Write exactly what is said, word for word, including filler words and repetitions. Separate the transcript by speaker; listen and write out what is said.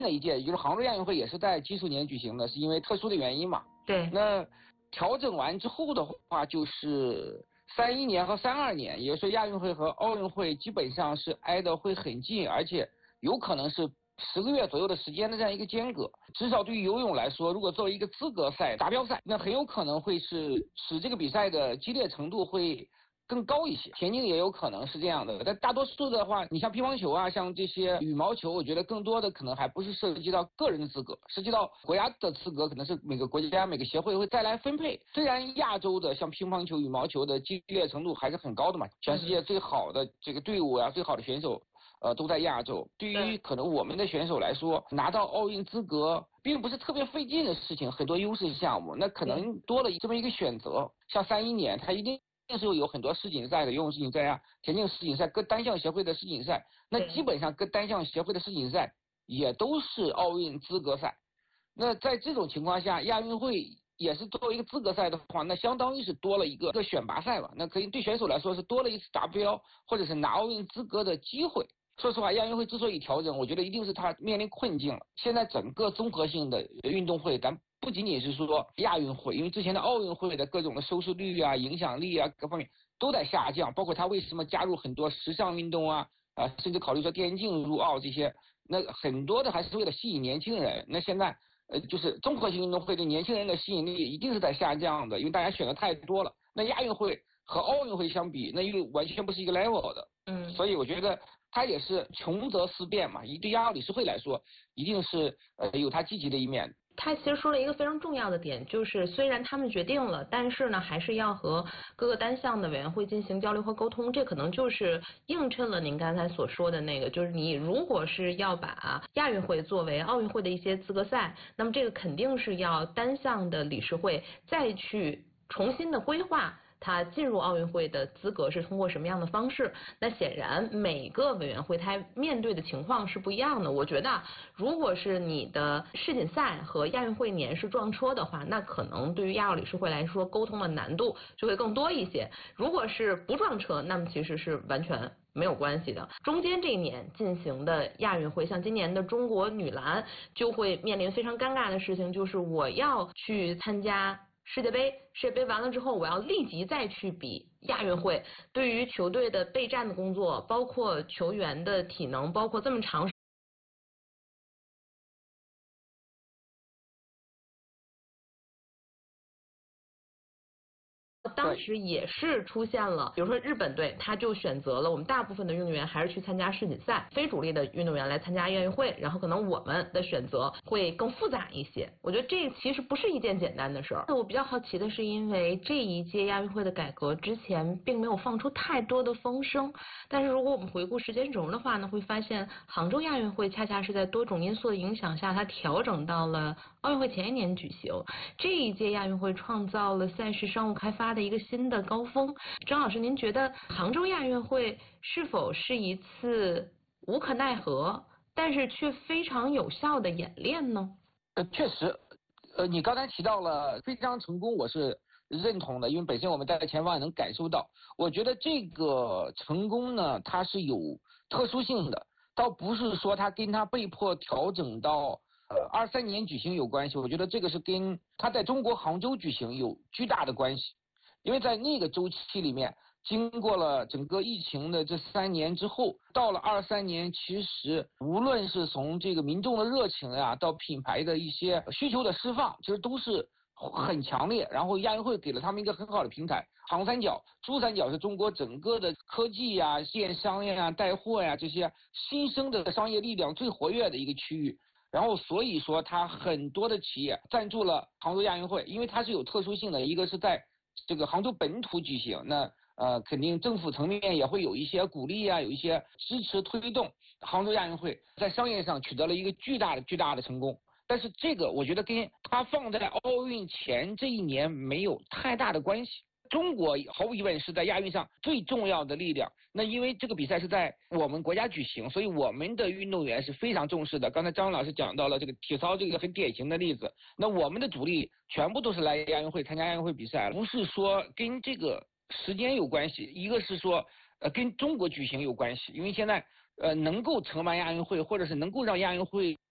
Speaker 1: 的一届，也就是杭州亚运会也是在奇数年举行的，是因为特殊的原因嘛。
Speaker 2: 对。
Speaker 1: 那调整完之后的话，就是三一年和三二年，也就是说亚运会和奥运会基本上是挨得会很近，而且有可能是十个月左右的时间的这样一个间隔。至少对于游泳来说，如果作为一个资格赛、达标赛，那很有可能会是使这个比赛的激烈程度会更高一些。田径也有可能是这样的，但大多数的话，你像乒乓球啊，像这些羽毛球，我觉得更多的可能还不是涉及到个人的资格，涉及到国家的资格，可能是每个国家每个协会会再来分配。虽然亚洲的像乒乓球、羽毛球的激烈程度还是很高的嘛，全世界最好的这个队伍啊，最好的选手。呃，都在亚洲。对于可能我们的选手来说，拿到奥运资格并不是特别费劲的事情，很多优势项目，那可能多了这么一个选择。像三一年，它一定是有很多世锦赛的游泳世锦赛啊，田径世锦赛，各单项协会的世锦赛，那基本上各单项协会的世锦赛也都是奥运资格赛。那在这种情况下，亚运会也是作为一个资格赛的话，那相当于是多了一个一个选拔赛吧，那可以对选手来说是多了一次达标或者是拿奥运资格的机会。说实话，亚运会之所以调整，我觉得一定是它面临困境了。现在整个综合性的运动会，咱不仅仅是说亚运会，因为之前的奥运会的各种的收视率啊、影响力啊各方面都在下降，包括它为什么加入很多时尚运动啊啊，甚至考虑说电竞入奥这些，那很多的还是为了吸引年轻人。那现在呃，就是综合性运动会对年轻人的吸引力一定是在下降的，因为大家选的太多了。那亚运会和奥运会相比，那又完全不是一个 level 的。嗯，所以我觉得它也是穷则思变嘛。对亚奥理事会来说，一定是呃有它积极的一面。
Speaker 2: 他其实说了一个非常重要的点，就是虽然他们决定了，但是呢，还是要和各个单项的委员会进行交流和沟通。这可能就是映衬了您刚才所说的那个，就是你如果是要把亚运会作为奥运会的一些资格赛，那么这个肯定是要单项的理事会再去重新的规划。他进入奥运会的资格是通过什么样的方式？那显然每个委员会他面对的情况是不一样的。我觉得，如果是你的世锦赛和亚运会年是撞车的话，那可能对于亚奥理事会来说，沟通的难度就会更多一些。如果是不撞车，那么其实是完全没有关系的。中间这一年进行的亚运会，像今年的中国女篮就会面临非常尴尬的事情，就是我要去参加世界杯，世界杯完了之后，我要立即再去比亚运会。对于球队的备战的工作，包括球员的体能，包括这么长当时也是出现了，比如说日本队，他就选择了我们大部分的运动员还是去参加世锦赛，非主力的运动员来参加亚运会，然后可能我们的选择会更复杂一些。我觉得这其实不是一件简单的事儿。我比较好奇的是，因为这一届亚运会的改革之前并没有放出太多的风声，但是如果我们回顾时间轴的话呢，会发现杭州亚运会恰恰是在多种因素的影响下，它调整到了奥运会前一年举行。这一届亚运会创造了赛事商务开发的一个新的高峰。张老师，您觉得杭州亚运会是否是一次无可奈何，但是却非常有效的演练呢？
Speaker 1: 呃，确实，呃，你刚才提到了非常成功，我是认同的，因为本身我们在前方也能感受到。我觉得这个成功呢，它是有特殊性的，倒不是说它跟它被迫调整到呃二三年举行有关系。我觉得这个是跟它在中国杭州举行有巨大的关系。因为在那个周期里面，经过了整个疫情的这三年之后，到了二三年，其实无论是从这个民众的热情呀，到品牌的一些需求的释放，其实都是很强烈。然后亚运会给了他们一个很好的平台。长三角、珠三角是中国整个的科技呀、电商呀、带货呀这些新生的商业力量最活跃的一个区域。然后所以说，它很多的企业赞助了杭州亚运会，因为它是有特殊性的，一个是在这个杭州本土举行，那呃肯定政府层面也会有一些鼓励啊，有一些支持推动。杭州亚运会在商业上取得了一个巨大的巨大的成功，但是这个我觉得跟它放在奥运前这一年没有太大的关系。中国毫无疑问是在亚运上最重要的力量。那因为这个比赛是在我们国家举行，所以我们的运动员是非常重视的。刚才张老师讲到了这个体操这个很典型的例子。那我们的主力全部都是来亚运会参加亚运会比赛，不是说跟这个时间有关系，一个是说呃跟中国举行有关系。因为现在呃能够承办亚运会，或者是能够让亚运会